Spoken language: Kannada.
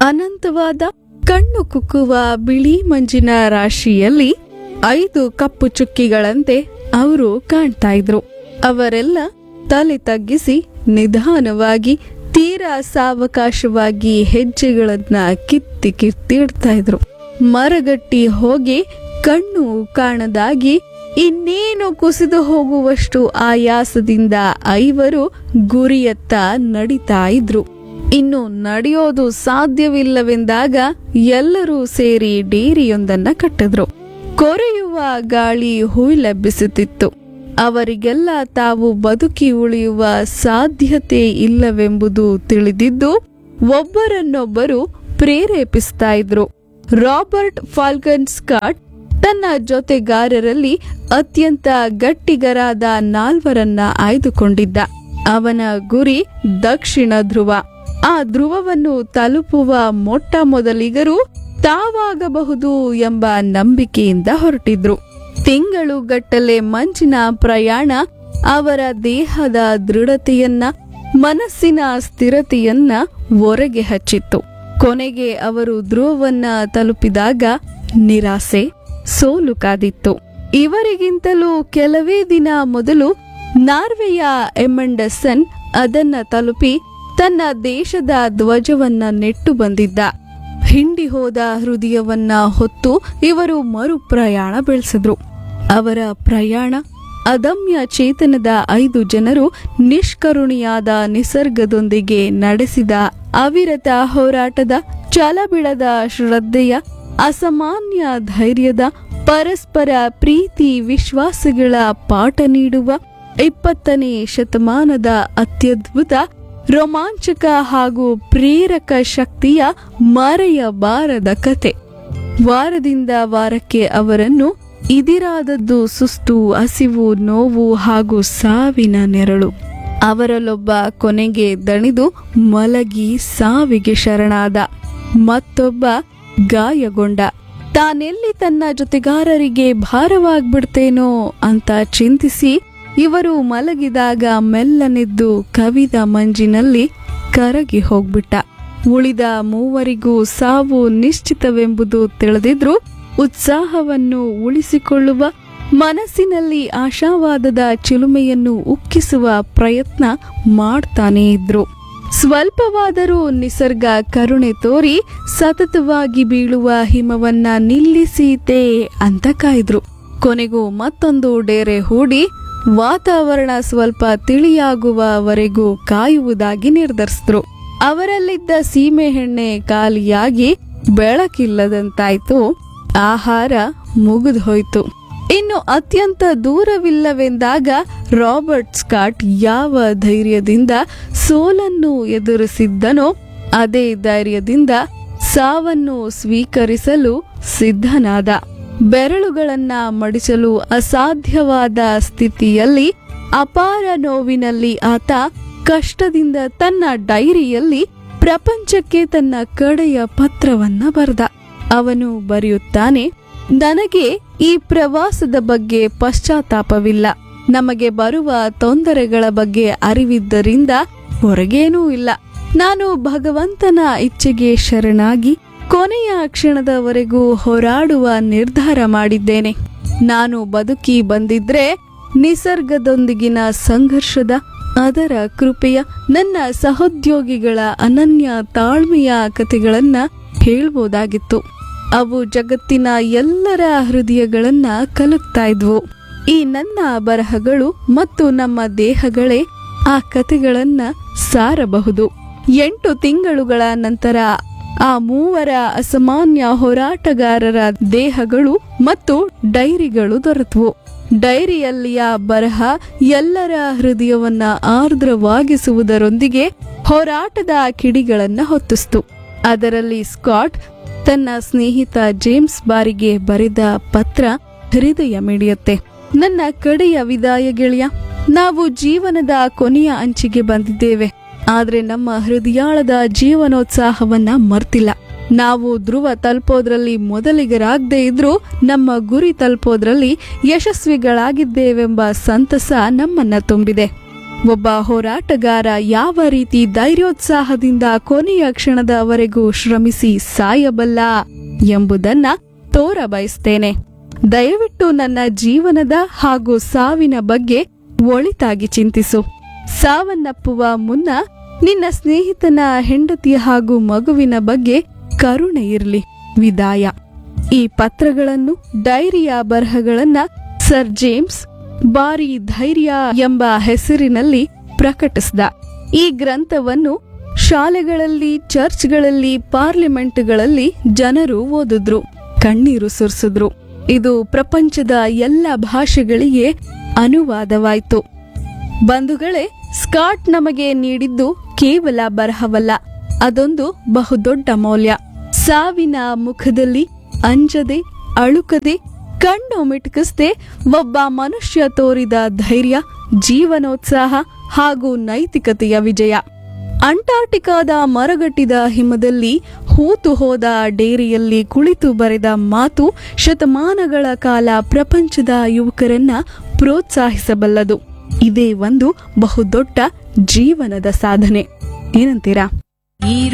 ಅನಂತವಾದ ಕಣ್ಣು ಕುಕ್ಕುವ ಬಿಳಿ ಮಂಜಿನ ರಾಶಿಯಲ್ಲಿ 5 ಕಪ್ಪು ಚುಕ್ಕಿಗಳಂತೆ ಅವರು ಕಾಣ್ತಾ ಇದ್ರು. ಅವರೆಲ್ಲ ತಲೆ ತಗ್ಗಿಸಿ ನಿಧಾನವಾಗಿ ತೀರಾ ಸಾವಕಾಶವಾಗಿ ಹೆಜ್ಜೆಗಳನ್ನ ಕಿತ್ತಿ ಇಡ್ತಾ ಇದ್ರು. ಮರಗಟ್ಟಿ ಹೋಗಿ ಕಣ್ಣು ಕಾಣದಾಗಿ ಇನ್ನೇನು ಕುಸಿದು ಹೋಗುವಷ್ಟು ಆಯಾಸದಿಂದ 5 ಗುರಿಯತ್ತ ನಡಿತಾ ಇದ್ರು. ಇನ್ನು ನಡೆಯೋದು ಸಾಧ್ಯವಿಲ್ಲವೆಂದಾಗ ಎಲ್ಲರೂ ಸೇರಿ ಡೇರಿಯೊಂದನ್ನ ಕಟ್ಟಿದ್ರು. ಕೊರೆಯುವ ಗಾಳಿ ಹುಯಿಲೆಬ್ಬಿಸುತ್ತಿತ್ತು. ಅವರಿಗೆಲ್ಲ ತಾವು ಬದುಕಿ ಉಳಿಯುವ ಸಾಧ್ಯತೆ ಇಲ್ಲವೆಂಬುದು ತಿಳಿದಿದ್ದು ಒಬ್ಬರನ್ನೊಬ್ಬರು ಪ್ರೇರೇಪಿಸ್ತಾ ಇದ್ರು. ರಾಬರ್ಟ್ ಫಾಲ್ಕನ್ ಸ್ಕಾಟ್ ತನ್ನ ಜೊತೆಗಾರರಲ್ಲಿ ಅತ್ಯಂತ ಗಟ್ಟಿಗರಾದ 4 ಆಯ್ದುಕೊಂಡಿದ್ದ. ಅವನ ಗುರಿ ದಕ್ಷಿಣ ಧ್ರುವ. ಆ ಧ್ರುವವನ್ನು ತಲುಪುವ ಮೊಟ್ಟ ಮೊದಲಿಗರು ತಾವಾಗಬಹುದು ಎಂಬ ನಂಬಿಕೆಯಿಂದ ಹೊರಟಿದ್ರು. ತಿಂಗಳುಗಟ್ಟಲೆ ಮಂಚಿನ ಪ್ರಯಾಣ ಅವರ ದೇಹದ ದೃಢತೆಯನ್ನ, ಮನಸ್ಸಿನ ಸ್ಥಿರತೆಯನ್ನ ಹೊರಗೆ ಹಚ್ಚಿತ್ತು. ಕೊನೆಗೆ ಅವರು ಧ್ರುವವನ್ನ ತಲುಪಿದಾಗ ನಿರಾಸೆ, ಸೋಲು ಕಾದಿತ್ತು. ಇವರಿಗಿಂತಲೂ ಕೆಲವೇ ದಿನ ಮೊದಲು ನಾರ್ವೆಯ ಎಮಂಡಸನ್ ಅದನ್ನ ತಲುಪಿ ತನ್ನ ದೇಶದ ಧ್ವಜವನ್ನ ನೆಟ್ಟು ಬಂದಿದ್ದ. ಹಿಂಡಿ ಹೋದ ಹೃದಯವನ್ನ ಹೊತ್ತು ಇವರು ಮರು ಪ್ರಯಾಣ ಬೆಳೆಸಿದ್ರು. ಅವರ ಪ್ರಯಾಣ ಅದಮ್ಯ ಚೇತನದ 5 ಜನರು ನಿಷ್ಕರುಣಿಯಾದ ನಿಸರ್ಗದೊಂದಿಗೆ ನಡೆಸಿದ ಅವಿರತ ಹೋರಾಟದ, ಛಲಬಿಡದ ಶ್ರದ್ಧೆಯ, ಅಸಾಮಾನ್ಯ ಧೈರ್ಯದ, ಪರಸ್ಪರ ಪ್ರೀತಿ ವಿಶ್ವಾಸಗಳ ಪಾಠ ನೀಡುವ 20ನೇ ಶತಮಾನದ ಅತ್ಯದ್ಭುತ, ರೋಮಾಂಚಕ ಹಾಗೂ ಪ್ರೇರಕ ಶಕ್ತಿಯ ಮರೆಯಬಾರದ ಕತೆ. ವಾರದಿಂದ ವಾರಕ್ಕೆ ಅವರನ್ನು ಇದಿರಾದದ್ದು ಸುಸ್ತು, ಹಸಿವು, ನೋವು ಹಾಗೂ ಸಾವಿನ ನೆರಳು. ಅವರಲ್ಲೊಬ್ಬ ಕೊನೆಗೆ ದಣಿದು ಮಲಗಿ ಸಾವಿಗೆ ಶರಣಾದ. ಮತ್ತೊಬ್ಬ ಗಾಯಗೊಂಡ. ತಾನೆಲ್ಲಿ ತನ್ನ ಜೊತೆಗಾರರಿಗೆ ಭಾರವಾಗ್ಬಿಡ್ತೇನೋ ಅಂತ ಚಿಂತಿಸಿ ಇವರು ಮಲಗಿದಾಗ ಮೆಲ್ಲನೆದ್ದು ಕವಿದ ಮಂಜಿನಲ್ಲಿ ಕರಗಿ ಹೋಗ್ಬಿಟ್ಟ. ಉಳಿದ 3 ಸಾವು ನಿಶ್ಚಿತವೆಂಬುದು ತಿಳಿದಿದ್ರು ಉತ್ಸಾಹವನ್ನು ಉಳಿಸಿಕೊಳ್ಳುವ, ಮನಸ್ಸಿನಲ್ಲಿ ಆಶಾವಾದದ ಚಿಲುಮೆಯನ್ನು ಉಕ್ಕಿಸುವ ಪ್ರಯತ್ನ ಮಾಡ್ತಾನೇ ಇದ್ರು. ಸ್ವಲ್ಪವಾದರೂ ನಿಸರ್ಗ ಕರುಣೆ ತೋರಿ ಸತತವಾಗಿ ಬೀಳುವ ಹಿಮವನ್ನ ನಿಲ್ಲಿಸೀತೆ ಅಂತ ಕಾಯ್ದ್ರು. ಕೊನೆಗೂ ಮತ್ತೊಂದು ಡೇರೆ ಹೂಡಿ ವಾತಾವರಣ ಸ್ವಲ್ಪ ತಿಳಿಯಾಗುವವರೆಗೂ ಕಾಯುವುದಾಗಿ ನಿರ್ಧರಿಸಿದ್ರು. ಅವರಲ್ಲಿದ್ದ ಸೀಮೆಎಣ್ಣೆ ಖಾಲಿಯಾಗಿ ಬೆಳಕಿಲ್ಲದಂತಾಯ್ತು. ಆಹಾರ ಮುಗಿದು ಹೋಯ್ತು. ಇನ್ನು ಅತ್ಯಂತ ದೂರವಿಲ್ಲವೆಂದಾಗ ರಾಬರ್ಟ್ ಸ್ಕಾಟ್ ಯಾವ ಧೈರ್ಯದಿಂದ ಸೋಲನ್ನು ಎದುರಿಸಿದ್ದನೋ ಅದೇ ಧೈರ್ಯದಿಂದ ಸಾವನ್ನು ಸ್ವೀಕರಿಸಲು ಸಿದ್ಧನಾದ. ಬೆರಳುಗಳನ್ನ ಮಡಿಸಲು ಅಸಾಧ್ಯವಾದ ಸ್ಥಿತಿಯಲ್ಲಿ, ಅಪಾರ ನೋವಿನಲ್ಲಿ ಆತ ಕಷ್ಟದಿಂದ ತನ್ನ ಡೈರಿಯಲ್ಲಿ ಪ್ರಪಂಚಕ್ಕೆ ತನ್ನ ಕಡೆಯ ಪತ್ರವನ್ನ ಬರೆದ. ಅವನು ಬರೆಯುತ್ತಾನೆ, ನನಗೆ ಈ ಪ್ರವಾಸದ ಬಗ್ಗೆ ಪಶ್ಚಾತ್ತಾಪವಿಲ್ಲ. ನಮಗೆ ಬರುವ ತೊಂದರೆಗಳ ಬಗ್ಗೆ ಅರಿವಿದ್ದರಿಂದ ಹೊರಗೇನೂ ಇಲ್ಲ. ನಾನು ಭಗವಂತನ ಇಚ್ಛೆಗೆ ಶರಣಾಗಿ ಕೊನೆಯ ಕ್ಷಣದವರೆಗೂ ಹೋರಾಡುವ ನಿರ್ಧಾರ ಮಾಡಿದ್ದೇನೆ. ನಾನು ಬದುಕಿ ಬಂದಿದ್ರೆ ನಿಸರ್ಗದೊಂದಿಗಿನ ಸಂಘರ್ಷದ, ಅದರ ಕೃಪೆಯ, ನನ್ನ ಸಹೋದ್ಯೋಗಿಗಳ ಅನನ್ಯ ತಾಳ್ಮೆಯ ಕಥೆಗಳನ್ನ ಹೇಳ್ಬೋದಾಗಿತ್ತು. ಅವು ಜಗತ್ತಿನ ಎಲ್ಲರ ಹೃದಯಗಳನ್ನ ಕಲಕ್ತಾ ಇದ್ವು. ಈ ನನ್ನ ಬರಹಗಳು ಮತ್ತು ನಮ್ಮ ದೇಹಗಳೇ ಆ ಕಥೆಗಳನ್ನ ಸಾರಬಹುದು. 8 ತಿಂಗಳುಗಳ ನಂತರ ಆ 3 ಅಸಾಮಾನ್ಯ ಹೋರಾಟಗಾರರ ದೇಹಗಳು ಮತ್ತು ಡೈರಿಗಳು ದೊರೆತವು. ಡೈರಿಯಲ್ಲಿಯ ಬರಹ ಎಲ್ಲರ ಹೃದಯವನ್ನ ಆರ್ದ್ರವಾಗಿಸುವುದರೊಂದಿಗೆ ಹೋರಾಟದ ಕಿಡಿಗಳನ್ನ ಹೊತ್ತಿಸ್ತು. ಅದರಲ್ಲಿ ಸ್ಕಾಟ್ ತನ್ನ ಸ್ನೇಹಿತ ಜೇಮ್ಸ್ ಬಾರಿಗೆ ಬರೆದ ಪತ್ರ ಹೃದಯ ಮಿಡಿಯುತ್ತೆ. ನನ್ನ ಕಡೆಯ ವಿದಾಯ ಗೆಳೆಯ, ನಾವು ಜೀವನದ ಕೊನೆಯ ಅಂಚಿಗೆ ಬಂದಿದ್ದೇವೆ. ಆದ್ರೆ ನಮ್ಮ ಹೃದಯಾಳದ ಜೀವನೋತ್ಸಾಹವನ್ನ ಮರ್ತಿಲ್ಲ. ನಾವು ಧ್ರುವ ತಲುಪೋದ್ರಲ್ಲಿ ಮೊದಲಿಗರಾಗದೇ ಇದ್ರೂ ನಮ್ಮ ಗುರಿ ತಲುಪೋದ್ರಲ್ಲಿ ಯಶಸ್ವಿಗಳಾಗಿದ್ದೇವೆಂಬ ಸಂತಸ ನಮ್ಮನ್ನ ತುಂಬಿದೆ. ಒಬ್ಬ ಹೋರಾಟಗಾರ ಯಾವ ರೀತಿ ಧೈರ್ಯೋತ್ಸಾಹದಿಂದ ಕೊನೆಯ ಕ್ಷಣದವರೆಗೂ ಶ್ರಮಿಸಿ ಸಾಯಬಲ್ಲ ಎಂಬುದನ್ನ ತೋರಬಯಸ್ತೇನೆ. ದಯವಿಟ್ಟು ನನ್ನ ಜೀವನದ ಹಾಗೂ ಸಾವಿನ ಬಗ್ಗೆ ಒಳಿತಾಗಿ ಚಿಂತಿಸು. ಸಾವನ್ನಪ್ಪುವ ಮುನ್ನ ನಿನ್ನ ಸ್ನೇಹಿತನ ಹೆಂಡತಿ ಹಾಗೂ ಮಗುವಿನ ಬಗ್ಗೆ ಕರುಣೆ ಇರಲಿ. ವಿದಾಯ. ಈ ಪತ್ರಗಳನ್ನು, ಡೈರಿಯ ಬರಹಗಳನ್ನ ಸರ್ ಜೇಮ್ಸ್ ಬಾರಿ ಧೈರ್ಯ ಎಂಬ ಹೆಸರಿನಲ್ಲಿ ಪ್ರಕಟಿಸಿದ. ಈ ಗ್ರಂಥವನ್ನು ಶಾಲೆಗಳಲ್ಲಿ, ಚರ್ಚ್ಗಳಲ್ಲಿ, ಪಾರ್ಲಿಮೆಂಟ್ಗಳಲ್ಲಿ ಜನರು ಓದಿದ್ರು, ಕಣ್ಣೀರು ಸುರಿಸಿದ್ರು. ಇದು ಪ್ರಪಂಚದ ಎಲ್ಲ ಭಾಷೆಗಳಿಗೆ ಅನುವಾದವಾಯಿತು. ಬಂಧುಗಳೇ, ಸ್ಕಾಟ್ ನಮಗೆ ನೀಡಿದ್ದು ಕೇವಲ ಬರಹವಲ್ಲ, ಅದೊಂದು ಬಹುದೊಡ್ಡ ಮೌಲ್ಯ. ಸಾವಿನ ಮುಖದಲ್ಲಿ ಅಂಜದೆ, ಅಳುಕದೆ, ಕಣ್ಣು ಮಿಟುಕಿಸದೆ ಒಬ್ಬ ಮನುಷ್ಯ ತೋರಿದ ಧೈರ್ಯ, ಜೀವನೋತ್ಸಾಹ ಹಾಗೂ ನೈತಿಕತೆಯ ವಿಜಯ. ಅಂಟಾರ್ಟಿಕಾದ ಮರಗಟ್ಟಿದ ಹಿಮದಲ್ಲಿ ಹೂತು ಹೋದ ಡೇರಿಯಲ್ಲಿ ಕುಳಿತು ಬರೆದ ಮಾತು ಶತಮಾನಗಳ ಕಾಲ ಪ್ರಪಂಚದ ಯುವಕರನ್ನ ಪ್ರೋತ್ಸಾಹಿಸಬಲ್ಲದು. ಇದೇ ಒಂದು ಬಹುದೊಡ್ಡ ಜೀವನದ ಸಾಧನೆ. ಏನಂತೀರಾ?